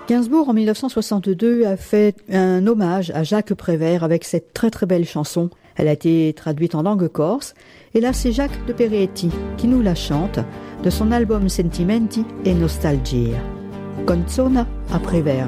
Gainsbourg, en 1962, a fait un hommage à Jacques Prévert avec cette très très belle chanson. Elle a été traduite en langue corse. Et là, c'est Jacques de Peretti qui nous la chante de son album Sentimenti e Nostalgia. Canzona a Prévert.